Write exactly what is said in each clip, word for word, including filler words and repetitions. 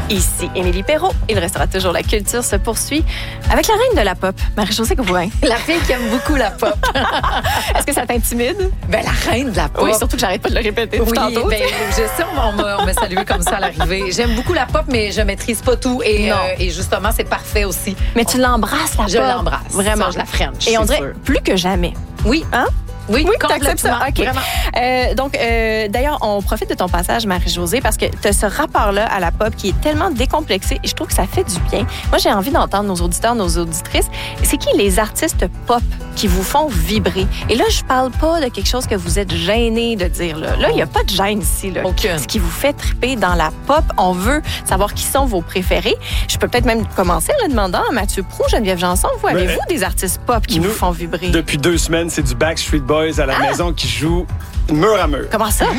Ici Émilie Perrault. Il restera toujours la culture se poursuit avec la reine de la pop, Marie-Josée Gauvin. La fille qui aime beaucoup la pop. Est-ce que ça t'intimide? Ben, la reine de la pop. Oui, surtout que j'arrête pas de le répéter oui, tantôt. Ben, je sais, on m'a, on m'a salué comme ça à l'arrivée. J'aime beaucoup la pop, mais je maîtrise pas tout. Et, euh, et justement, c'est parfait aussi. Mais tu l'embrasses, la pop? Je l'embrasse. Vraiment. Ça, je la French. Et on dirait sûr. plus que jamais. Oui. Hein? Oui, oui complètement. Ça. Okay. Vraiment. Euh, donc, euh, d'ailleurs, on profite de ton passage, Marie-Josée, parce que tu as ce rapport-là à la pop qui est tellement décomplexé et je trouve que ça fait du bien. Moi, j'ai envie d'entendre nos auditeurs, nos auditrices. C'est qui les artistes pop qui vous font vibrer? Et là, je parle pas de quelque chose que vous êtes gêné de dire. Là, là il n'y a pas de gêne ici. Là. Aucune. Ce qui vous fait triper dans la pop, on veut savoir qui sont vos préférés. Je peux peut-être même commencer en le demandant à Mathieu Proulx, Geneviève Janson. Vous, avez-vous euh, des artistes pop qui nous, vous font vibrer? Depuis deux semaines, c'est du Backstreet Boys à la ah! maison qui joue mur à mur. Comment ça?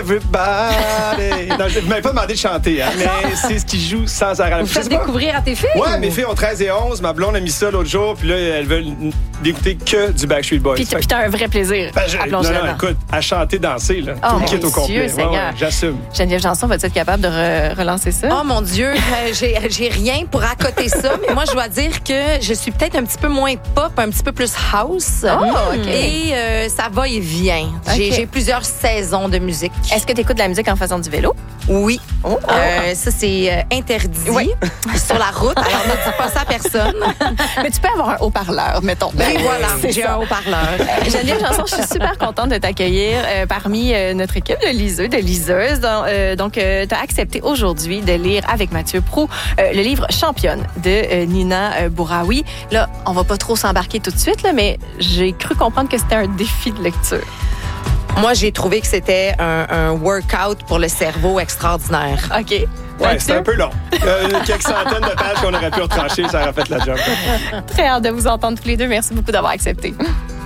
Everybody! Non, vous m'avez pas demandé de chanter, hein, mais c'est ce qui joue sans arrêt. Vous faites découvrir à tes filles? Ouais, mes filles ont treize et onze. Ma blonde a mis ça l'autre jour, puis là, elles veulent d'écouter que du Backstreet Boys. Puis t'as un vrai plaisir ben, je, à non, plonger non, dedans. écoute, à chanter, danser, là. Oh, tout le kit au complet. Dieu, ouais, ouais, j'assume. Geneviève Janson, vas-tu être capable de re- relancer ça? Oh mon Dieu, euh, j'ai, j'ai rien pour accoter ça, mais moi, je dois dire que je suis peut-être un petit peu moins pop, un petit peu plus house. Oh, OK. Et euh, ça va et vient. J'ai, okay. j'ai plusieurs saisons de musique. Est-ce que tu écoutes de la musique en faisant du vélo? Oui. Oh. Euh, ça, c'est euh, interdit oui. sur la route. Alors, ne dis pas ça à personne. Mais tu peux avoir un haut-parleur, mettons. Ben voilà, c'est j'ai ça. un haut-parleur. Euh, Geneviève Janson, je suis super contente de t'accueillir euh, parmi euh, notre équipe de liseux, de liseuses. Donc, euh, donc euh, tu as accepté aujourd'hui de lire avec Mathieu Proulx euh, le livre Championne de euh, Nina euh, Bouraoui. Là, on va pas trop s'embarquer tout de suite, là, mais j'ai cru comprendre que c'était un défi de lecture. Moi, j'ai trouvé que c'était un, un workout pour le cerveau extraordinaire. OK. Ouais, c'est un peu long. Euh, quelques centaines de pages qu'on aurait pu retrancher, ça aurait fait la job. Très hâte de vous entendre tous les deux. Merci beaucoup d'avoir accepté.